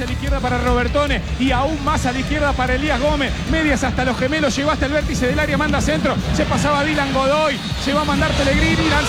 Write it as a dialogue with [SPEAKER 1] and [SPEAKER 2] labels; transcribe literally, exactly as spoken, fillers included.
[SPEAKER 1] hacia la izquierda para Robertone y aún más a la izquierda para Elías Gómez. Medias hasta los gemelos, llegó hasta el vértice del área, manda centro. Se pasaba Dylan Godoy, se va a mandar Pellegrini, lanza